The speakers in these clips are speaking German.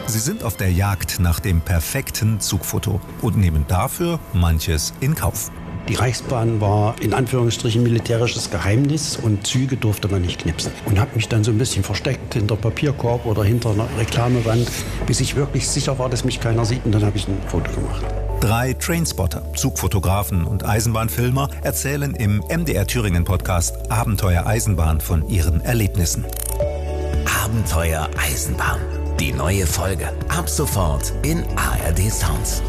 Sie sind auf der Jagd nach dem perfekten Zugfoto und nehmen dafür manches in Kauf. Die Reichsbahn war in Anführungsstrichen militärisches Geheimnis und Züge durfte man nicht knipsen. Und habe mich dann so ein bisschen versteckt hinter Papierkorb oder hinter einer Reklamewand, bis ich wirklich sicher war, dass mich keiner sieht, und dann habe ich ein Foto gemacht. 3 Trainspotter, Zugfotografen und Eisenbahnfilmer erzählen im MDR Thüringen Podcast Abenteuer Eisenbahn von ihren Erlebnissen. Abenteuer Eisenbahn. Die neue Folge. Ab sofort in ARD Sounds.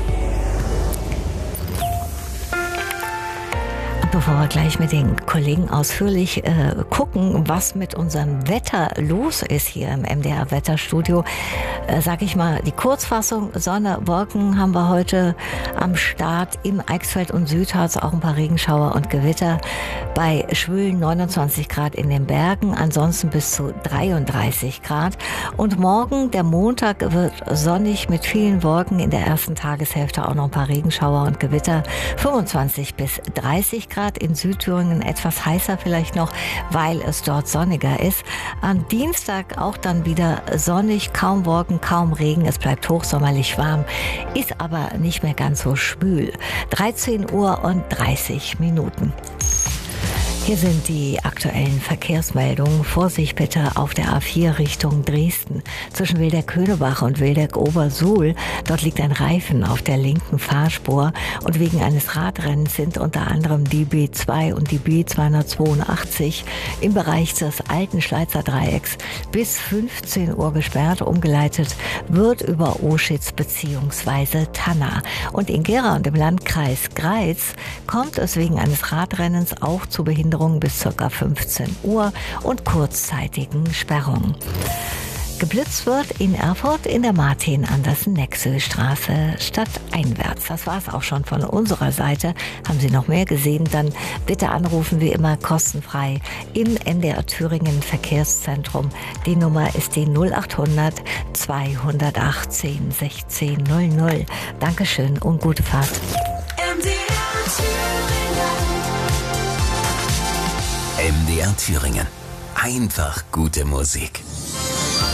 Bevor wir gleich mit den Kollegen ausführlich gucken, was mit unserem Wetter los ist hier im MDR-Wetterstudio, sage ich mal die Kurzfassung: Sonne, Wolken haben wir heute am Start. Im Eichsfeld und Südharz auch ein paar Regenschauer und Gewitter. Bei schwülen 29 Grad in den Bergen, ansonsten bis zu 33 Grad. Und morgen, der Montag, wird sonnig mit vielen Wolken. In der ersten Tageshälfte auch noch ein paar Regenschauer und Gewitter. 25 bis 30 Grad. In Südthüringen etwas heißer vielleicht noch, weil es dort sonniger ist. Am Dienstag auch dann wieder sonnig, kaum Wolken, kaum Regen. Es bleibt hochsommerlich warm, ist aber nicht mehr ganz so schwül. 13 Uhr und 30 Minuten. Hier sind die aktuellen Verkehrsmeldungen. Vorsicht bitte auf der A4 Richtung Dresden. Zwischen Wildeck-Höhnebach und Wildeck-Obersuhl. Dort liegt ein Reifen auf der linken Fahrspur. Und wegen eines Radrennens sind unter anderem die B2 und die B282 im Bereich des alten Schleizer Dreiecks bis 15 Uhr gesperrt. Umgeleitet wird über Oschitz bzw. Tanna. Und in Gera und im Landkreis Greiz kommt es wegen eines Radrennens auch zu Behinderungen bis ca. 15 Uhr und kurzzeitigen Sperrungen. Geblitzt wird in Erfurt in der Martin-Andersen-Nexel-Straße stadteinwärts. Das war es auch schon von unserer Seite. Haben Sie noch mehr gesehen, dann bitte anrufen, wie immer kostenfrei im MDR Thüringen Verkehrszentrum. Die Nummer ist die 0800 218 1600. Dankeschön und gute Fahrt. MDR Thüringen. Einfach gute Musik.